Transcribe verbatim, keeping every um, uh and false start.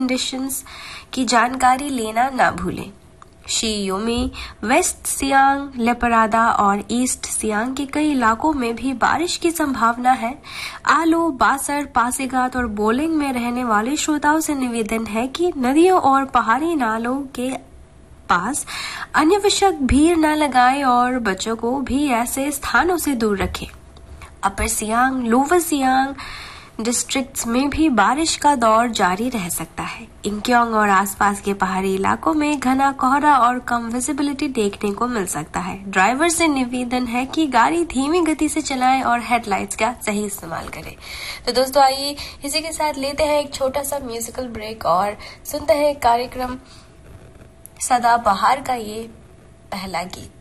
Conditions की जानकारी लेना ना भूलें। शीयोमी, वेस्ट सियांग, लेपरादा और ईस्ट सियांग के कई इलाकों में भी बारिश की संभावना है। आलो, बासर, पासीघाट और बोलिंग में रहने वाले श्रोताओं से निवेदन है कि नदियों और पहाड़ी नालों के पास अनावश्यक भीड़ न लगाएं और बच्चों को भी ऐसे स्थानों से दूर रखें। अपर सियांग, लोअर सियांग डिस्ट्रिक्ट्स में भी बारिश का दौर जारी रह सकता है। इंक्योंग और आसपास के पहाड़ी इलाकों में घना कोहरा और कम विजिबिलिटी देखने को मिल सकता है। ड्राइवर से निवेदन है कि गाड़ी धीमी गति से चलाएं और हेडलाइट्स का सही इस्तेमाल करें। तो दोस्तों, आइए इसी के साथ लेते हैं एक छोटा सा म्यूजिकल ब्रेक और सुनते हैं कार्यक्रम सदाबहार का ये पहला गीत।